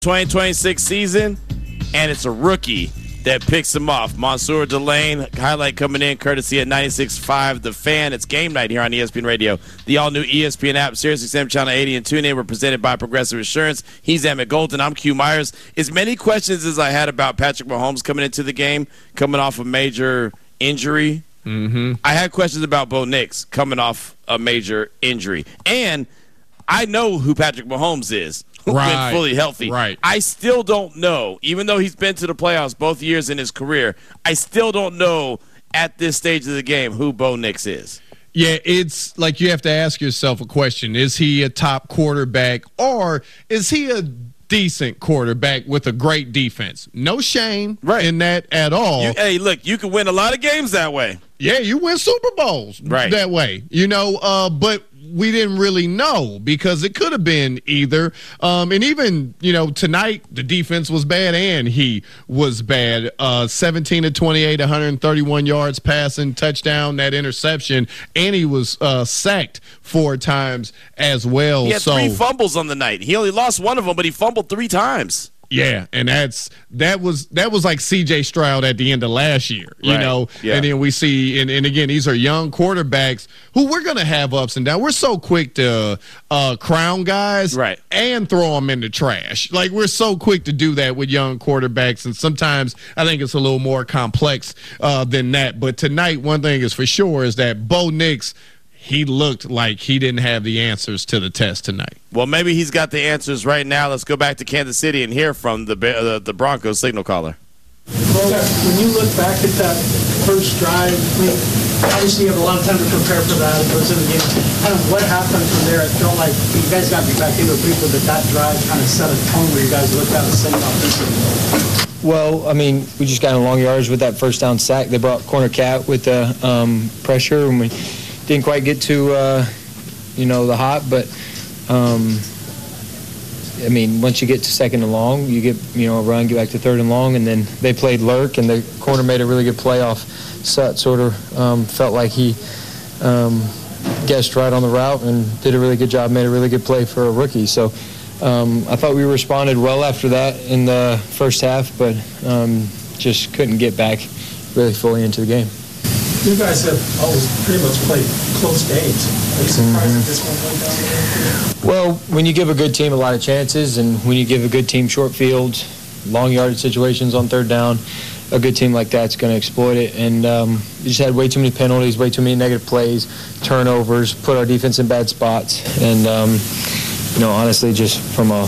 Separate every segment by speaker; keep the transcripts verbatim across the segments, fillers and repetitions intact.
Speaker 1: twenty twenty-six season, and it's a rookie that picks him off. Mansour Delane, highlight coming in courtesy at ninety-six point five The Fan. It's game night here on E S P N Radio. The all-new E S P N app, SiriusXM Channel eighty, and TuneIn were presented by Progressive Insurance. He's Emmett Golden. I'm Q Myers. As many questions as I had about Patrick Mahomes coming into the game, coming off a major injury,
Speaker 2: mm-hmm.
Speaker 1: I had questions about Bo Nix coming off a major injury. And I know who Patrick Mahomes is. Who's
Speaker 2: right.
Speaker 1: been fully healthy.
Speaker 2: Right.
Speaker 1: I still don't know, even though he's been to the playoffs both years in his career, I still don't know at this stage of the game who Bo Nix is.
Speaker 2: Yeah, it's like you have to ask yourself a question. Is he a top quarterback, or is he a decent quarterback with a great defense? No shame
Speaker 1: right.
Speaker 2: in that at all.
Speaker 1: You, hey, look, you can win a lot of games that way.
Speaker 2: Yeah, you win Super Bowls
Speaker 1: right.
Speaker 2: that way. You know, uh, but we didn't really know because it could have been either. Um, and even, you know, tonight the defense was bad and he was bad. Uh, seventeen to twenty-eight, one hundred thirty-one yards passing, touchdown, that interception, and he was uh, sacked four times as well.
Speaker 1: He had
Speaker 2: so,
Speaker 1: three fumbles on the night. He only lost one of them, but he fumbled three times.
Speaker 2: Yeah, and that's that was that was like C J Stroud at the end of last year, you
Speaker 1: right.
Speaker 2: know.
Speaker 1: Yeah.
Speaker 2: And then we see, and, and again, these are young quarterbacks who we're gonna have ups and downs. We're so quick to uh, crown guys,
Speaker 1: right.
Speaker 2: and throw them in the trash. Like we're so quick to do that with young quarterbacks, and sometimes I think it's a little more complex uh, than that. But tonight, one thing is for sure is that Bo Nix, he looked like he didn't have the answers to the test tonight.
Speaker 1: Well, maybe he's got the answers right now. Let's go back to Kansas City and hear from the uh, the Broncos signal caller.
Speaker 3: Well, when you look back at that first drive, I mean, obviously you have a lot of time to prepare for that. It goes in the game. Kind of what happened from there? It felt like you guys got to be back into it briefly, but that drive kind of set a tone where you guys looked at the same offensively.
Speaker 4: Well, I mean, we just got in long yards with that first down sack. They brought corner cat with the um, pressure, and we didn't quite get to, uh, you know, the hot, but, um, I mean, once you get to second and long, you get, you know, a run, get back to third and long, and then they played lurk, and the corner made a really good play off. Sut sort of um, felt like he um, guessed right on the route and did a really good job, made a really good play for a rookie. So um, I thought we responded well after that in the first half, but um, just couldn't get back really fully into the game.
Speaker 3: You guys have always pretty much played close games. Are you surprised mm-hmm. that this one went down there?
Speaker 4: Well, when you give a good team a lot of chances and when you give a good team short fields, long yardage situations on third down, a good team like that's going to exploit it. And um, we just had way too many penalties, way too many negative plays, turnovers, put our defense in bad spots. And, um, you know, honestly, just from a,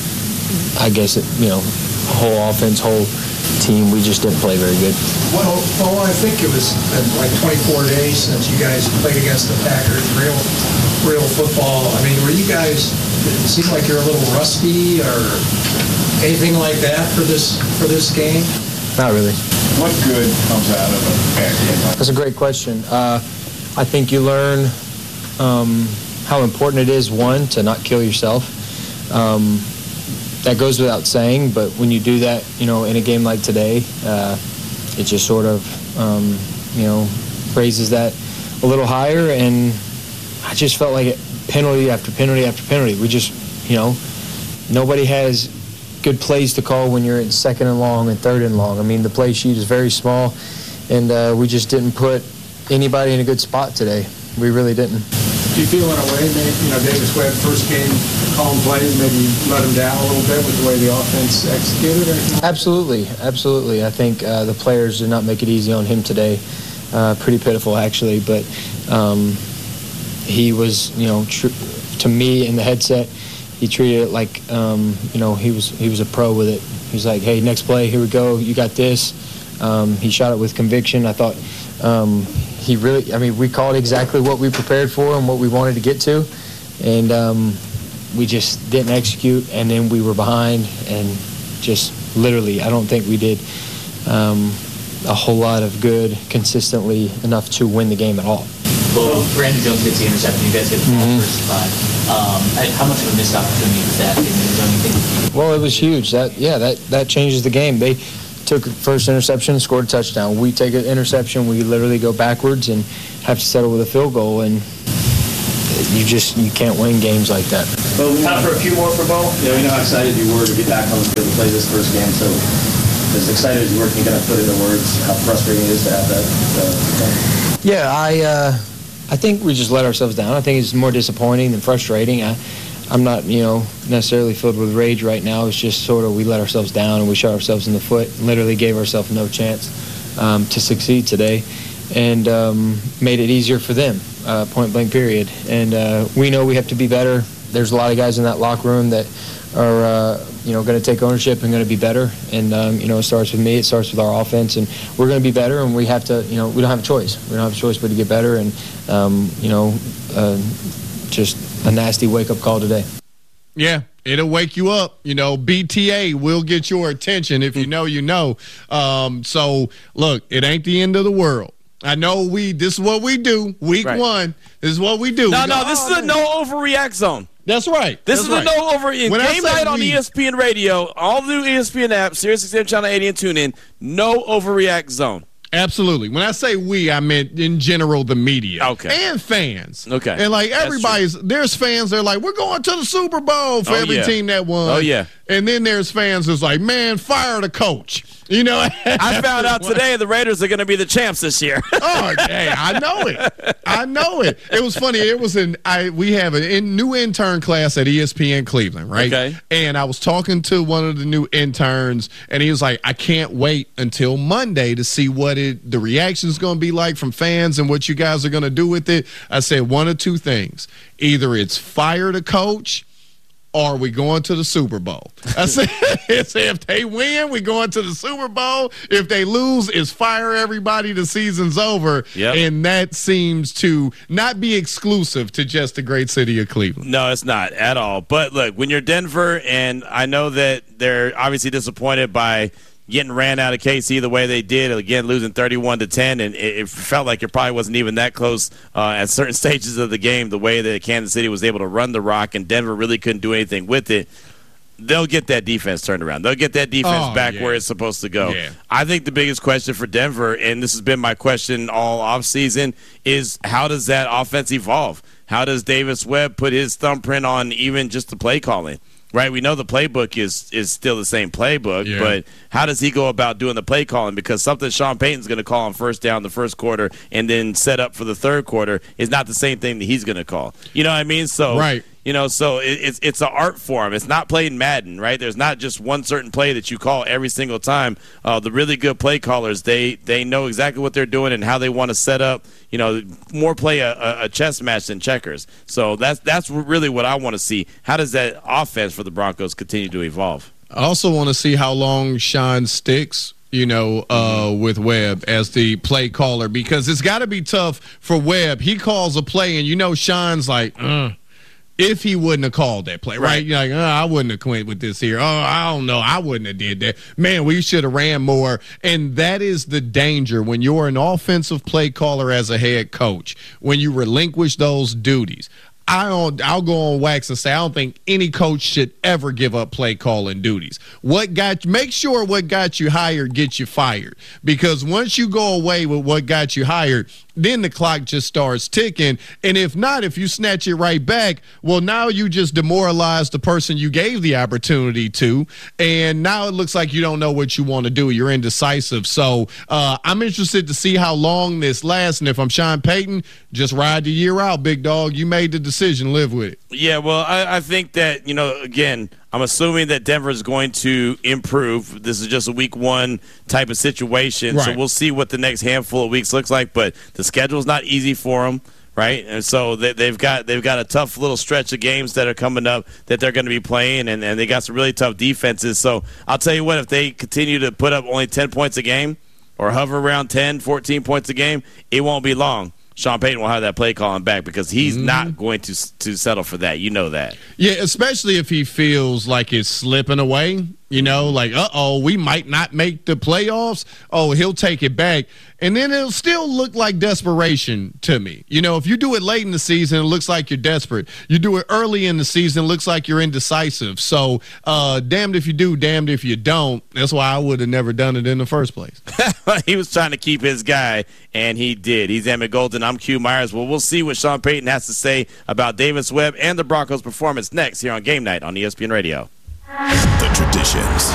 Speaker 4: I guess, it, you know, whole offense, whole team, we just didn't play very good.
Speaker 5: Well, well, I think it was like twenty-four days since you guys played against the Packers, real, real football. I mean, were you guys, did it seem like you're a little rusty or anything like that for this for this game?
Speaker 4: Not really.
Speaker 6: What good comes out of a bad game?
Speaker 4: That's a great question. Uh, I think you learn um, how important it is, one, to not kill yourself. Um, That goes without saying, but when you do that, you know, in a game like today, uh, it just sort of, um, you know, raises that a little higher. And I just felt like it, penalty after penalty after penalty. We just, you know, nobody has good plays to call when you're in second and long and third and long. I mean, the play sheet is very small, and uh, we just didn't put anybody in a good spot today. We really didn't.
Speaker 5: Do you feel in a way, maybe, you know, Davis Webb, first game, calling plays, maybe let him down a little bit with the way the offense executed? Or?
Speaker 4: Absolutely, absolutely. I think uh, the players did not make it easy on him today. Uh, pretty pitiful, actually. But um, he was, you know, tr- to me in the headset, he treated it like, um, you know, he was he was a pro with it. He was like, hey, next play, here we go, you got this. Um, he shot it with conviction. I thought um, he really, I mean, we called exactly what we prepared for and what we wanted to get to. And um, we just didn't execute, and then we were behind, and just literally, I don't think we did um, a whole lot of good consistently enough to win the game at all.
Speaker 7: Well, Brandon Jones gets the interception. You guys hit the ball mm-hmm. first five. Um, how much of a missed opportunity was that? Is there anything?
Speaker 4: Well, it was huge. That yeah, that that changes the game. They took first interception, scored a touchdown. We take an interception, we literally go backwards and have to settle with a field goal. And you just you can't win games like that.
Speaker 8: Well, time for a few more for Bo. You know, we know how excited you were to get back on the field and play this first game. So, as excited as you were, can you kind of put into words how frustrating it is to have that? Uh,
Speaker 4: yeah, I uh, I think we just let ourselves down. I think it's more disappointing than frustrating. I, I'm not, you know, necessarily filled with rage right now. It's just sort of we let ourselves down and we shot ourselves in the foot. Literally gave ourselves no chance um, to succeed today, and um, made it easier for them. Uh, point blank period. And uh, we know we have to be better. There's a lot of guys in that locker room that are, uh, you know, going to take ownership and going to be better. And, um, you know, it starts with me. It starts with our offense. And we're going to be better, and we have to, you know, we don't have a choice. We don't have a choice but to get better. And, um, you know, uh, just a nasty wake-up call today.
Speaker 2: Yeah, it'll wake you up. You know, B T A will get your attention. If you know, you know. Um, so, look, it ain't the end of the world. I know we. This is what we do. Week
Speaker 1: right.
Speaker 2: one. This is what we do.
Speaker 1: No,
Speaker 2: we
Speaker 1: no,
Speaker 2: go,
Speaker 1: this
Speaker 2: oh,
Speaker 1: is a
Speaker 2: man.
Speaker 1: no overreact zone.
Speaker 2: That's right.
Speaker 1: This
Speaker 2: That's
Speaker 1: is
Speaker 2: right.
Speaker 1: a no over in
Speaker 2: When I
Speaker 1: game
Speaker 2: say
Speaker 1: night on
Speaker 2: we-
Speaker 1: E S P N Radio, all the new E S P N app, Sirius X M Channel eighty, and tune in. No overreact zone.
Speaker 2: Absolutely. When I say we, I meant in general the media.
Speaker 1: Okay.
Speaker 2: And fans.
Speaker 1: Okay.
Speaker 2: And like
Speaker 1: That's
Speaker 2: everybody's, there's fans that are like, we're going to the Super Bowl for
Speaker 1: Oh,
Speaker 2: every
Speaker 1: yeah.
Speaker 2: team that won.
Speaker 1: Oh, yeah.
Speaker 2: And then there's fans that's like, man, fire the coach. You know?
Speaker 1: I found out today the Raiders are going to be the champs this year.
Speaker 2: Oh, hey, I know it. I know it. It was funny. It was in I we have a in, new intern class at E S P N Cleveland, right?
Speaker 1: Okay.
Speaker 2: And I was talking to one of the new interns, and he was like, "I can't wait until Monday to see what it the reaction is going to be like from fans and what you guys are going to do with it." I said one of two things: either it's fire the coach, or are we going to the Super Bowl? I said, I said, if they win, we going to the Super Bowl. If they lose, it's fire everybody. The season's over.
Speaker 1: Yep.
Speaker 2: And that seems to not be exclusive to just the great city of Cleveland.
Speaker 1: No, it's not at all. But look, when you're Denver, and I know that they're obviously disappointed by getting ran out of K C the way they did, again losing thirty-one to ten, and it, it felt like it probably wasn't even that close uh, at certain stages of the game, the way that Kansas City was able to run the rock and Denver really couldn't do anything with it. They'll get that defense turned around. They'll get that defense
Speaker 2: Oh,
Speaker 1: back
Speaker 2: yeah.
Speaker 1: where it's supposed to go.
Speaker 2: Yeah.
Speaker 1: I think the biggest question for Denver, and this has been my question all offseason, is how does that offense evolve? How does Davis Webb put his thumbprint on even just the play calling? Right, we know the playbook is is still the same playbook,
Speaker 2: Yeah.
Speaker 1: but how does he go about doing the play calling? Because something Sean Payton's going to call on first down the first quarter and then set up for the third quarter is not the same thing that he's going to call. You know what I mean? So,
Speaker 2: Right.
Speaker 1: you know, so it, it's it's an art form. It's not played in Madden, right? There's not just one certain play that you call every single time. Uh, the really good play callers, they they know exactly what they're doing and how they want to set up. You know, more play a, a, a chess match than checkers. So that's that's really what I want to see. How does that offense for the Broncos continue to evolve?
Speaker 2: I also want to see how long Sean sticks, you know, uh, with Webb as the play caller, because it's got to be tough for Webb. He calls a play, and you know Sean's like, uh, if he wouldn't have called that play, right?
Speaker 1: Right.
Speaker 2: You're like, oh, I wouldn't have quit with this here. Oh, I don't know. I wouldn't have did that. Man, we should have ran more. And that is the danger when you're an offensive play caller as a head coach, when you relinquish those duties. I don't, I'll go on wax and say I don't think any coach should ever give up play calling duties. What got make sure what got you hired gets you fired, because once you go away with what got you hired, then the clock just starts ticking. And if not, if you snatch it right back, well, now you just demoralize the person you gave the opportunity to, and now it looks like you don't know what you want to do. You're indecisive. So uh, I'm interested to see how long this lasts. And if I'm Sean Payton, just ride the year out, big dog. You made the decision. Live with it.
Speaker 1: Yeah, well, I, I think that, you know, again, I'm assuming that Denver is going to improve. This is just a week one type of situation, so
Speaker 2: Right.
Speaker 1: we'll see what the next handful of weeks looks like. But the schedule's not easy for them, right? And so they, they've got they've got a tough little stretch of games that are coming up that they're going to be playing, and, and they got some really tough defenses. So I'll tell you what, if they continue to put up only ten points a game or hover around ten, fourteen points a game, it won't be long. Sean Payton will have that play calling back, because he's mm-hmm. not going to to settle for that. You know that.
Speaker 2: Yeah, especially if he feels like it's slipping away. You know, like, uh-oh, we might not make the playoffs. Oh, he'll take it back. And then it'll still look like desperation to me. You know, if you do it late in the season, it looks like you're desperate. You do it early in the season, it looks like you're indecisive. So, uh, damned if you do, damned if you don't. That's why I would have never done it in the first place.
Speaker 1: He was trying to keep his guy, and he did. He's Emmett Golden. I'm Q Myers. Well, we'll see what Sean Payton has to say about Davis Webb and the Broncos' performance next here on Game Night on E S P N Radio.
Speaker 9: The traditions,